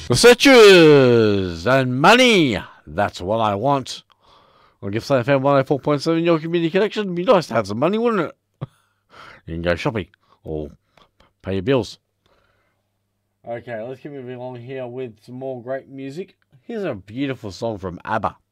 Researchers and money. That's what I want. On Gippsland FM 104.7, your community connection. It'd be nice to have some money, wouldn't it? You can go shopping or pay your bills. Okay, let's keep moving along here with some more great music. Here's a beautiful song from ABBA.